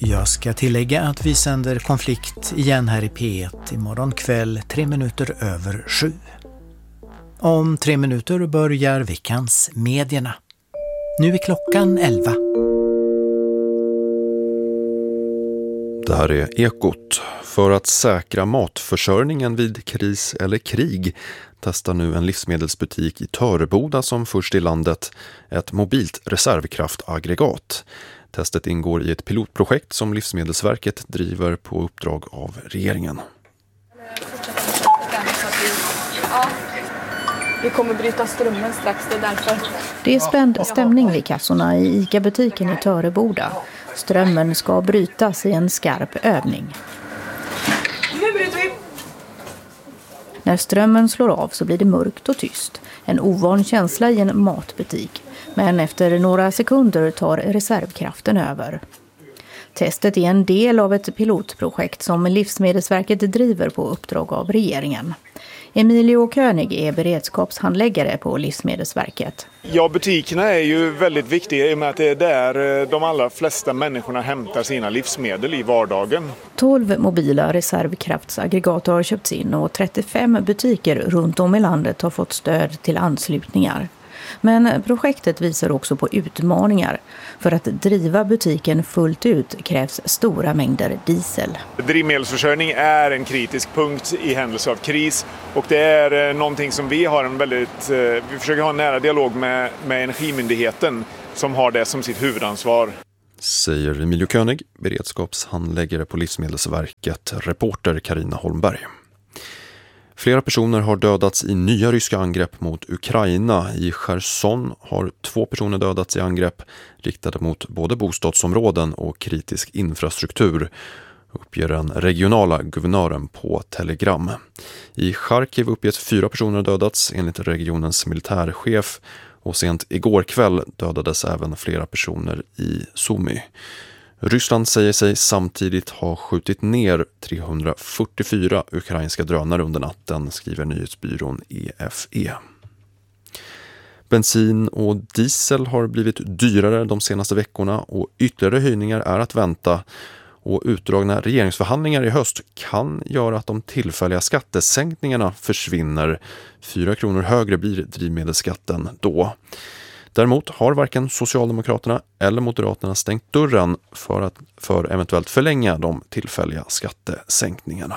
Jag ska tillägga att vi sänder Konflikt igen här i P1 imorgon kväll 7:03. Om 3 minuter börjar veckans medierna. Nu är klockan 11. Det här är Ekot. För att säkra matförsörjningen vid kris eller krig testar nu en livsmedelsbutik i Töreboda som först i landet ett mobilt reservkraftaggregat. Testet ingår i ett pilotprojekt som Livsmedelsverket driver på uppdrag av regeringen. Vi kommer bryta strömmen strax, det är därför. Det är spänd stämning vid kassorna i ICA-butiken i Töreboda. Strömmen ska brytas i en skarp övning. Nu bryter vi! När strömmen slår av så blir det mörkt och tyst. En ovan känsla i en matbutik. Men efter några sekunder tar reservkraften över. Testet är en del av ett pilotprojekt som Livsmedelsverket driver på uppdrag av regeringen. Emilio König är beredskapshandläggare på Livsmedelsverket. Ja, butikerna är ju väldigt viktiga i och med att det är där de allra flesta människorna hämtar sina livsmedel i vardagen. 12 mobila reservkraftsaggregat har köpts in och 35 butiker runt om i landet har fått stöd till anslutningar. Men projektet visar också på utmaningar. För att driva butiken fullt ut krävs stora mängder diesel. Drivmedelsförsörjning är en kritisk punkt i händelse av kris och det är någonting som vi försöker ha en nära dialog med Energimyndigheten som har det som sitt huvudansvar. Säger Emilio König, beredskapshandläggare på Livsmedelsverket, reporter Carina Holmberg. Flera personer har dödats i nya ryska angrepp mot Ukraina. I Cherson har 2 personer dödats i angrepp riktade mot både bostadsområden och kritisk infrastruktur, uppger den regionala guvernören på Telegram. I Charkiv uppges 4 personer dödats enligt regionens militärchef och sent igår kväll dödades även flera personer i Sumy. Ryssland säger sig samtidigt ha skjutit ner 344 ukrainska drönare under natten, skriver nyhetsbyrån EFE. Bensin och diesel har blivit dyrare de senaste veckorna och ytterligare höjningar är att vänta. Och utdragna regeringsförhandlingar i höst kan göra att de tillfälliga skattesänkningarna försvinner. 4 kronor högre blir drivmedelsskatten då. Däremot har varken Socialdemokraterna eller Moderaterna stängt dörren för eventuellt förlänga de tillfälliga skattesänkningarna.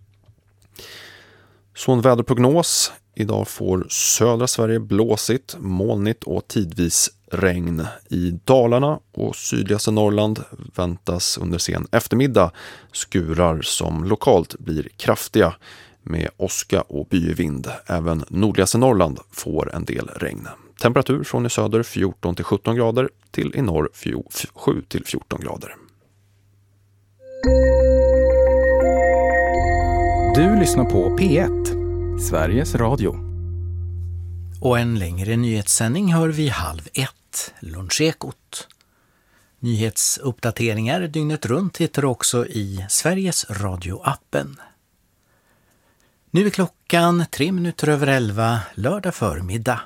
Så en väderprognos. Idag får södra Sverige blåsigt, molnigt och tidvis regn. I Dalarna och sydligaste Norrland väntas under sen eftermiddag skurar som lokalt blir kraftiga med åska och byvind. Även nordligaste Norrland får en del regn. Temperatur från i söder 14-17 grader till i norr 7-14 grader. Du lyssnar på P1, Sveriges Radio. Och en längre nyhetssändning hör vi 12:30, Lunchekot. Nyhetsuppdateringar dygnet runt hittar också i Sveriges Radio-appen. Nu är klockan 11:03, lördag förmiddag.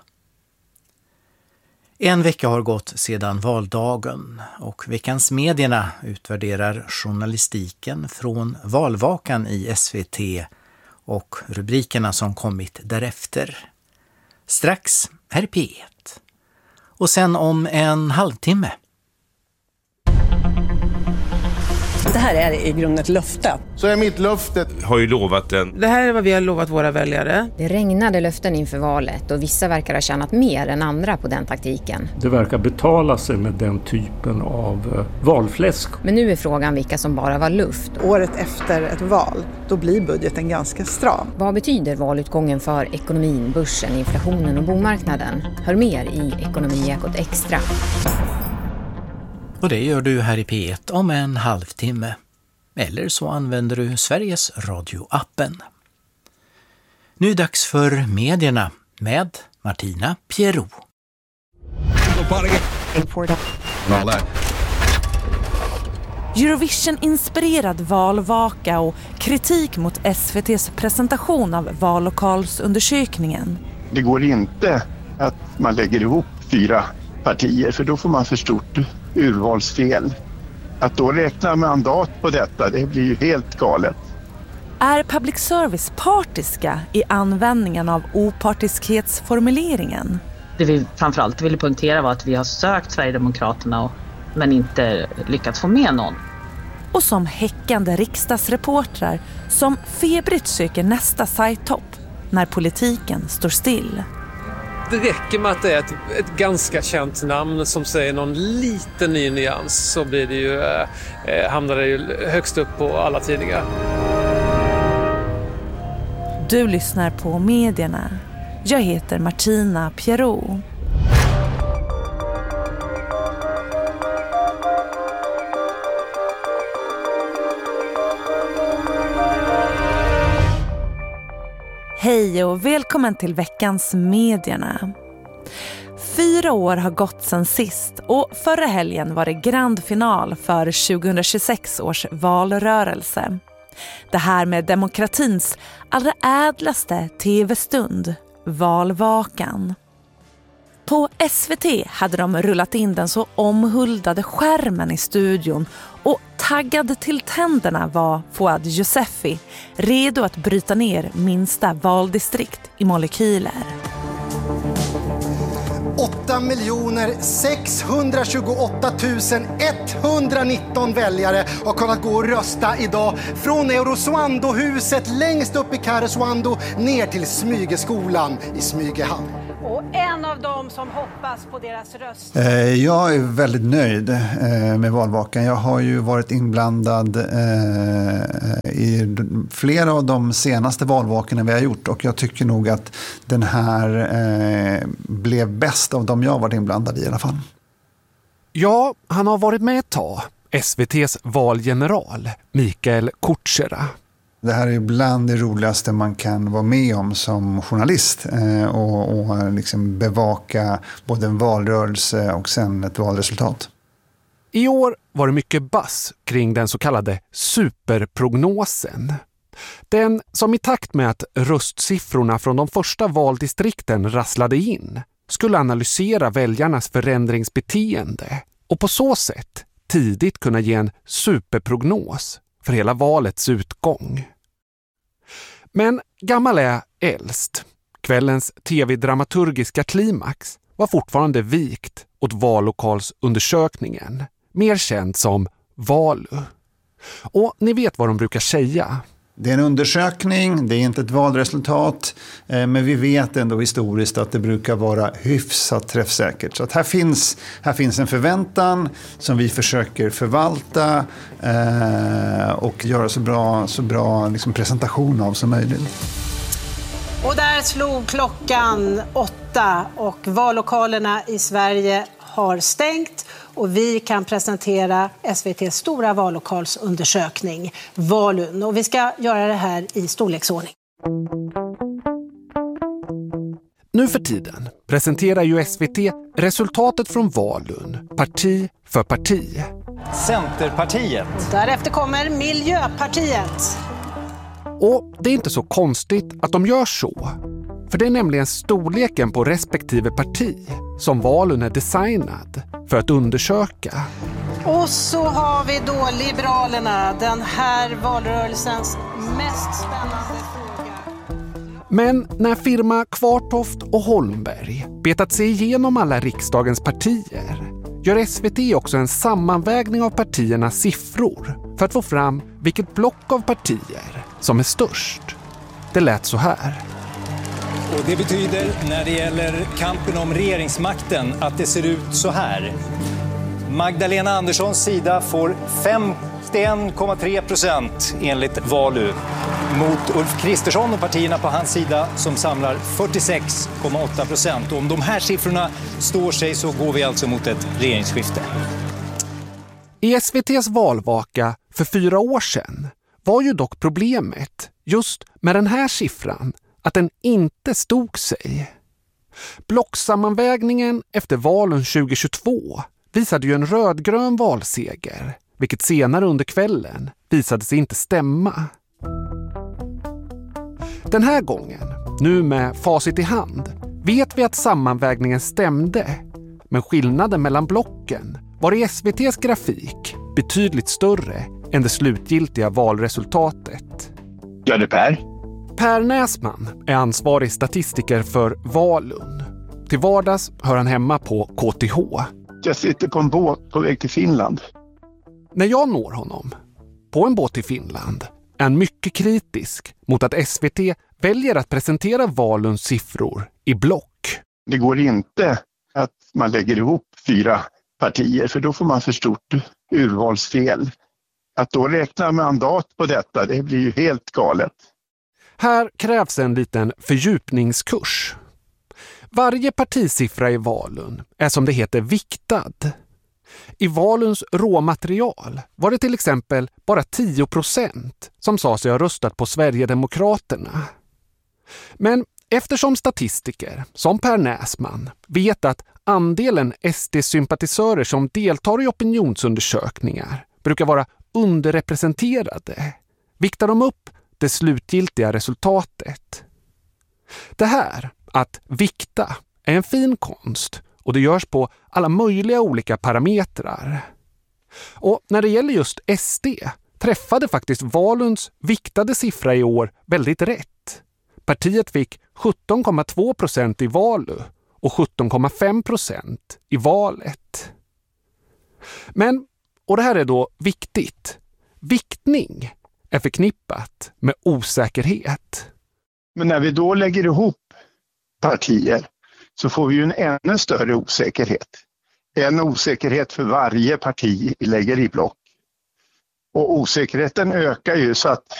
En vecka har gått sedan valdagen och veckans medierna utvärderar journalistiken från valvakan i SVT och rubrikerna som kommit därefter. Strax här P1. Och sen om en halvtimme. Det här är i grunden ett löfte. Så är mitt löfte. Har ju lovat den. Det här är vad vi har lovat våra väljare. Det regnade löften inför valet och vissa verkar ha tjänat mer än andra på den taktiken. Det verkar betala sig med den typen av valfläsk. Men nu är frågan vilka som bara var luft. Året efter ett val, då blir budgeten ganska stram. Vad betyder valutgången för ekonomin, börsen, inflationen och bomarknaden? Hör mer i Ekonomiekot Extra. Och det gör du här i P1 om en halvtimme. Eller så använder du Sveriges Radio-appen. Nu är dags för medierna med Martina Pierrot. Eurovision-inspirerad valvaka och kritik mot SVT:s presentation av vallokalsundersökningen. Det går inte att man lägger ihop 4 partier för då får man för stort urvalsfel. Att då räkna mandat på detta, det blir ju helt galet. Är public service partiska i användningen av opartiskhetsformuleringen? Det vi framförallt ville poängtera var att vi har sökt Sverigedemokraterna men inte lyckats få med någon. Och som häckande riksdagsreportrar som febrigt söker nästa sajttopp när politiken står still. Det räcker med att det är ett ganska känt namn som säger någon liten ny nyans, så blir det ju, hamnar det ju högst upp på alla tidningar. Du lyssnar på Medierna. Jag heter Martina Pierrot. Hej och välkommen till veckans Medierna. 4 år har gått sedan sist och förra helgen var det grand final för 2026 års valrörelse. Det här med demokratins allra ädlaste tv-stund, valvakan. På SVT hade de rullat in den så omhuldade skärmen i studion och taggad till tänderna var Fouad Yousefi, redo att bryta ner minsta valdistrikt i molekyler. 8 628 119 väljare har kunnat gå och rösta idag från Eurosuando-huset längst upp i Karesuando ner till Smygeskolan i Smygehamn. Och en av dem som hoppas på deras röst. Jag är väldigt nöjd med valvakan. Jag har ju varit inblandad i flera av de senaste valvakorna vi har gjort. Och jag tycker nog att den här blev bäst av dem jag har varit inblandad i alla fall. Ja, han har varit med ett tag. SVT:s valgeneral, Mikael Kutschera. Det här är bland det roligaste man kan vara med om som journalist och liksom bevaka både en valrörelse och sen ett valresultat. I år var det mycket buzz kring den så kallade superprognosen. Den som i takt med att röstsiffrorna från de första valdistrikten rasslade in skulle analysera väljarnas förändringsbeteende och på så sätt tidigt kunna ge en superprognos för hela valets utgång. Men gammal är äldst. Kvällens tv-dramaturgiska klimax var fortfarande vikt åt vallokalsundersökningen, mer känd som Valu. Och ni vet vad de brukar säga. Det är en undersökning, det är inte ett valresultat, men vi vet ändå historiskt att det brukar vara hyfsat träffsäkert. Så att här finns en förväntan som vi försöker förvalta och göra så bra liksom presentation av som möjligt. Och där slog klockan 8 och vallokalerna i Sverige har stängt. Och vi kan presentera SVT:s stora vallokalsundersökning, Valun. Och vi ska göra det här i storleksordning. Nu för tiden presenterar ju SVT resultatet från Valun, parti för parti. Centerpartiet. Därefter kommer Miljöpartiet. Och det är inte så konstigt att de gör så. För det är nämligen storleken på respektive parti som Valun är designad för att undersöka. Och så har vi då Liberalerna, den här valrörelsens mest spännande fråga. Men när firma Kvartoft och Holmberg betat sig igenom alla riksdagens partier gör SVT också en sammanvägning av partiernas siffror för att få fram vilket block av partier som är störst. Det lät så här. Och det betyder när det gäller kampen om regeringsmakten att det ser ut så här. Magdalena Anderssons sida får 51,3% enligt Valu. Mot Ulf Kristersson och partierna på hans sida som samlar 46,8%. Och om de här siffrorna står sig så går vi alltså mot ett regeringsskifte. I SVT:s valvaka för 4 år sedan var ju dock problemet just med den här siffran att den inte stod sig. Blocksammanvägningen efter valen 2022 visade ju en rödgrön valseger, vilket senare under kvällen visade sig inte stämma. Den här gången, nu med facit i hand, vet vi att sammanvägningen stämde, men skillnaden mellan blocken var i SVT:s grafik betydligt större än det slutgiltiga valresultatet. Ja, det är Per. Per Näsman är ansvarig statistiker för Valun. Till vardags hör han hemma på KTH. Jag sitter på en båt på väg till Finland. När jag når honom på en båt till Finland är han mycket kritisk mot att SVT väljer att presentera Valuns siffror i block. Det går inte att man lägger ihop 4 partier, för då får man för stort urvalsfel. Att då räkna mandat på detta, det blir ju helt galet. Här krävs en liten fördjupningskurs. Varje partisiffra i Valun är som det heter viktad. I Valuns råmaterial var det till exempel bara 10% som sa sig ha röstat på Sverigedemokraterna. Men eftersom statistiker som Per Näsman vet att andelen SD-sympatisörer som deltar i opinionsundersökningar brukar vara underrepresenterade, viktar de upp det slutgiltiga resultatet. Det här, att vikta, är en fin konst och det görs på alla möjliga olika parametrar. Och när det gäller just SD träffade faktiskt Valuns viktade siffra i år väldigt rätt. Partiet fick 17,2% i Valu och 17,5% i valet. Men, och det här är då viktigt, viktning är förknippat med osäkerhet. Men när vi då lägger ihop partier så får vi ju en ännu större osäkerhet. En osäkerhet för varje parti vi lägger i block. Och osäkerheten ökar ju så att